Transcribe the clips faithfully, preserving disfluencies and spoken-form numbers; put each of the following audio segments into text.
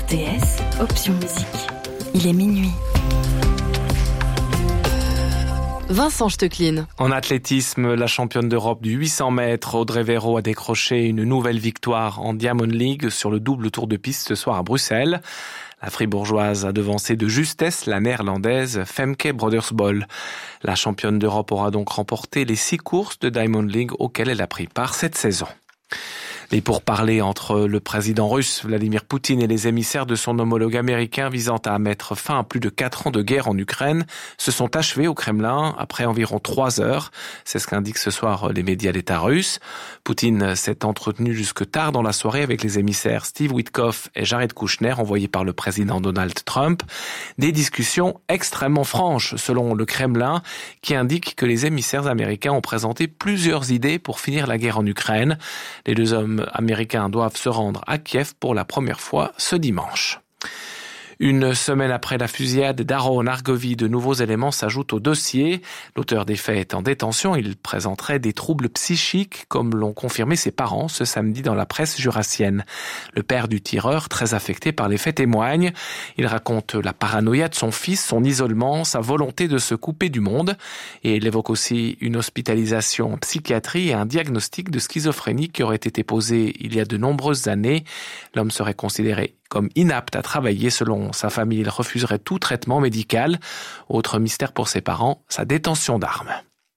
R T S, option musique. Il est minuit. Vincent Stecklin. En athlétisme, la championne d'Europe du huit cents mètres, Audrey Verreau, a décroché une nouvelle victoire en Diamond League sur le double tour de piste ce soir à Bruxelles. La fribourgeoise a devancé de justesse la néerlandaise Femke Brodersbol. La championne d'Europe aura donc remporté les six courses de Diamond League auxquelles elle a pris part cette saison. Les pourparlers entre le président russe Vladimir Poutine et les émissaires de son homologue américain visant à mettre fin à plus de quatre ans de guerre en Ukraine se sont achevés au Kremlin après environ trois heures. C'est ce qu'indiquent ce soir les médias d'État russes. Poutine s'est entretenu jusque tard dans la soirée avec les émissaires Steve Witkoff et Jared Kushner envoyés par le président Donald Trump. Des discussions extrêmement franches selon le Kremlin qui indique que les émissaires américains ont présenté plusieurs idées pour finir la guerre en Ukraine. Les deux hommes américains doivent se rendre à Kiev pour la première fois ce dimanche. Une semaine après la fusillade d'Aaron Argovy, de nouveaux éléments s'ajoutent au dossier. L'auteur des faits est en détention. Il présenterait des troubles psychiques, comme l'ont confirmé ses parents ce samedi dans la presse jurassienne. Le père du tireur, très affecté par les faits, témoigne. Il raconte la paranoïa de son fils, son isolement, sa volonté de se couper du monde. Et il évoque aussi une hospitalisation en psychiatrie et un diagnostic de schizophrénie qui aurait été posé il y a de nombreuses années. L'homme serait considéré comme inapte à travailler. Selon sa famille, il refuserait tout traitement médical. Autre mystère pour ses parents, sa détention d'armes.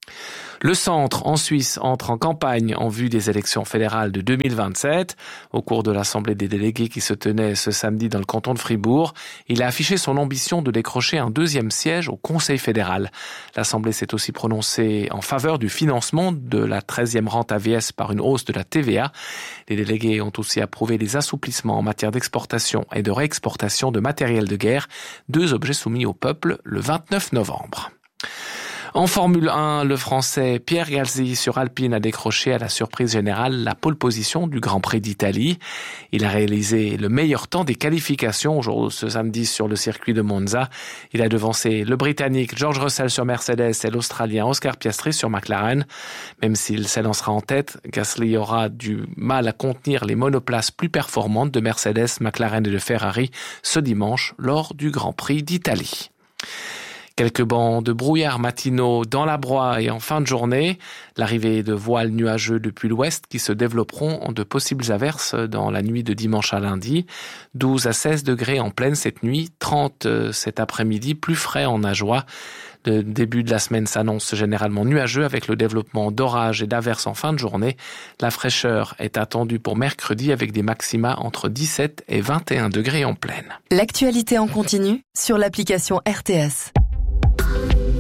Le centre, en Suisse, entre en campagne en vue des élections fédérales de deux mille vingt-sept. Au cours de l'Assemblée des délégués qui se tenait ce samedi dans le canton de Fribourg, il a affiché son ambition de décrocher un deuxième siège au Conseil fédéral. L'Assemblée s'est aussi prononcée en faveur du financement de la treizième rente A V S par une hausse de la T V A. Les délégués ont aussi approuvé les assouplissements en matière d'exportation et de réexportation de matériel de guerre, deux objets soumis au peuple le vingt-neuf novembre. En Formule un, le Français Pierre Gasly sur Alpine a décroché à la surprise générale la pole position du Grand Prix d'Italie. Il a réalisé le meilleur temps des qualifications aujourd'hui, ce samedi sur le circuit de Monza. Il a devancé le Britannique George Russell sur Mercedes et l'Australien Oscar Piastri sur McLaren. Même s'il s'élancera en tête, Gasly aura du mal à contenir les monoplaces plus performantes de Mercedes, McLaren et de Ferrari ce dimanche lors du Grand Prix d'Italie. Quelques bancs de brouillard matinaux dans la broie et en fin de journée. L'arrivée de voiles nuageux depuis l'ouest qui se développeront en de possibles averses dans la nuit de dimanche à lundi. douze à seize degrés en pleine cette nuit, trente cet après-midi, plus frais en Ajoie. Le début de la semaine s'annonce généralement nuageux avec le développement d'orages et d'averses en fin de journée. La fraîcheur est attendue pour mercredi avec des maxima entre dix-sept et vingt et un degrés en pleine. L'actualité en continu sur l'application R T S.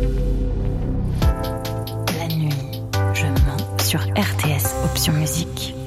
La nuit, je mens sur R T S, option musique.